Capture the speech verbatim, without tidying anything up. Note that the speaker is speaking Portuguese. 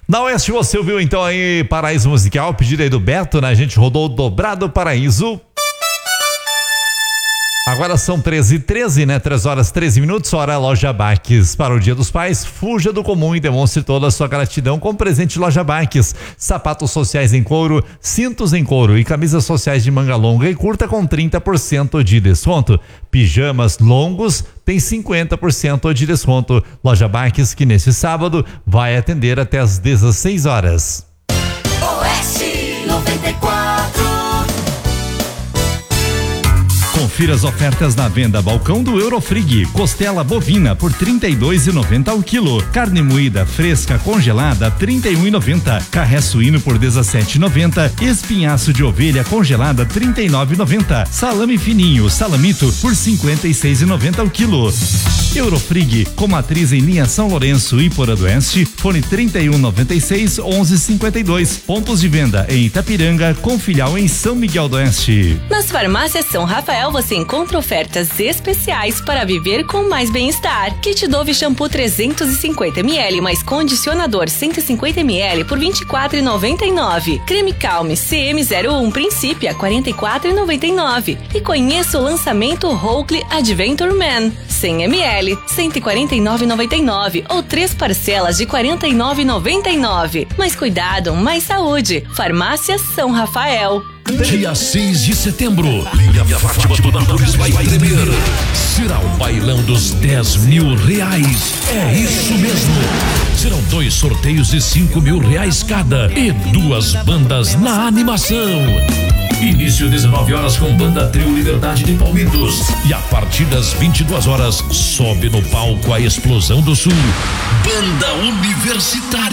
Na Oeste você ouviu então aí Paraíso Musical, pedido aí do Beto, né? A gente rodou o Dobrado Paraíso. Agora são treze e treze, né? três horas e treze minutos, hora Loja Baques. Para o Dia dos Pais, fuja do comum e demonstre toda a sua gratidão com presente Loja Baques. Sapatos sociais em couro, cintos em couro e camisas sociais de manga longa e curta com trinta por cento de desconto. Pijamas longos tem cinquenta por cento de desconto. Loja Baques, que nesse sábado vai atender até às dezesseis horas. Oeste noventa e quatro. Confira as ofertas na venda Balcão do Eurofrig. Costela bovina por trinta e dois reais e noventa centavos ao quilo. Carne moída fresca congelada trinta e um reais e noventa centavos. Carré suíno por dezessete reais e noventa centavos. Espinhaço de ovelha congelada trinta e nove reais e noventa centavos. Salame fininho salamito por cinquenta e seis reais e noventa centavos ao quilo. Eurofrig, com matriz em linha São Lourenço e Porã do Oeste, fone trinta e um noventa e seis, onze cinquenta e dois. Pontos de venda em Itapiranga, com filial em São Miguel do Oeste. Nas farmácias São Rafael você encontra ofertas especiais para viver com mais bem-estar. Kit Dove shampoo trezentos e cinquenta mililitros mais condicionador cento e cinquenta mililitros por vinte e quatro reais e noventa e nove centavos. Creme Calme C M zero um Principia quarenta e quatro reais e noventa e nove centavos. E conheça o lançamento Oakley Adventure Man cem mililitros, cento e quarenta e nove reais e noventa e nove centavos ou três parcelas de quarenta e nove reais e noventa e nove centavos. Mais cuidado, mais saúde. Farmácia São Rafael. Dia seis de setembro, Linha Fátima do Nápoles vai tremer. Será o bailão dos dez mil reais. É isso mesmo. Serão dois sorteios de cinco mil reais cada e duas bandas na animação. Início dezenove horas com Banda Trio Liberdade de Palmitos. E a partir das vinte e duas horas sobe no palco a Explosão do Sul, Banda Universitária.